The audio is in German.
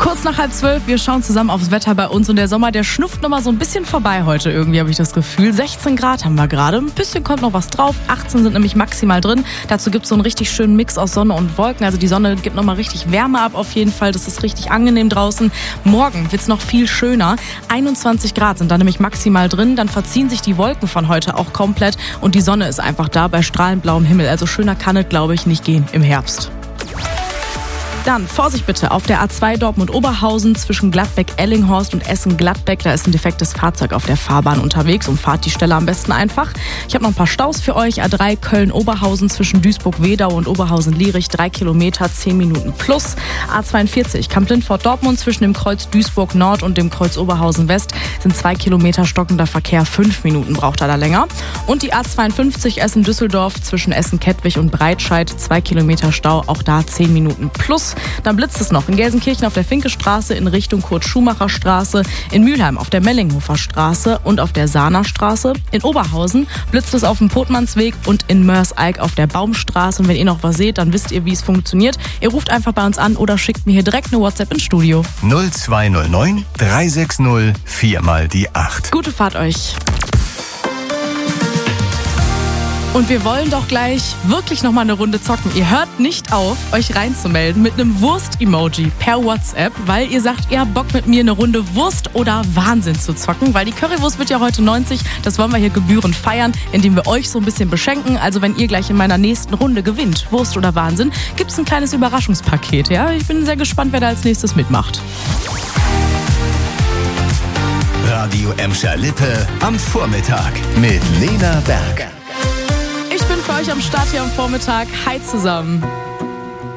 Kurz nach 11:30, wir schauen zusammen aufs Wetter bei uns und der Sommer, der schnufft nochmal so ein bisschen vorbei heute irgendwie, habe ich das Gefühl. 16 Grad haben wir gerade, ein bisschen kommt noch was drauf, 18 sind nämlich maximal drin. Dazu gibt es so einen richtig schönen Mix aus Sonne und Wolken, also die Sonne gibt nochmal richtig Wärme ab auf jeden Fall, das ist richtig angenehm draußen. Morgen wird es noch viel schöner, 21 Grad sind da nämlich maximal drin, dann verziehen sich die Wolken von heute auch komplett und die Sonne ist einfach da bei strahlend blauem Himmel, also schöner kann es, glaube ich, nicht gehen im Herbst. Dann Vorsicht bitte auf der A2 Dortmund-Oberhausen zwischen Gladbeck-Ellinghorst und Essen-Gladbeck. Da ist ein defektes Fahrzeug auf der Fahrbahn unterwegs. Umfahrt die Stelle am besten einfach. Ich habe noch ein paar Staus für euch. A3 Köln-Oberhausen zwischen Duisburg-Wedau und Oberhausen-Lierich 3 Kilometer, 10 Minuten plus. A42 Kamp-Lindfort-Dortmund zwischen dem Kreuz Duisburg-Nord und dem Kreuz Oberhausen-West sind 2 Kilometer stockender Verkehr. 5 Minuten braucht er da länger. Und die A52 Essen-Düsseldorf zwischen Essen-Kettwig und Breitscheid 2 Kilometer Stau. Auch da 10 Minuten plus. Dann blitzt es noch in Gelsenkirchen auf der Finkestraße in Richtung Kurt-Schumacher-Straße, in Mülheim auf der Mellinghofer Straße und auf der Sahner Straße. In Oberhausen blitzt es auf dem Potmannsweg und in Mörs-Eik auf der Baumstraße. Und wenn ihr noch was seht, dann wisst ihr, wie es funktioniert. Ihr ruft einfach bei uns an oder schickt mir hier direkt eine WhatsApp ins Studio. 0209 360 4 mal die 8. Gute Fahrt euch. Und wir wollen doch gleich wirklich nochmal eine Runde zocken. Ihr hört nicht auf, euch reinzumelden mit einem Wurst-Emoji per WhatsApp, weil ihr sagt, ihr habt Bock mit mir eine Runde Wurst oder Wahnsinn zu zocken, weil die Currywurst wird ja heute 90. Das wollen wir hier gebührend feiern, indem wir euch so ein bisschen beschenken. Also wenn ihr gleich in meiner nächsten Runde gewinnt, Wurst oder Wahnsinn, gibt es ein kleines Überraschungspaket. Ja? Ich bin sehr gespannt, wer da als nächstes mitmacht. Radio Emscher Lippe am Vormittag mit Lena Berg. Ich bin für euch am Start hier am Vormittag. Hi zusammen.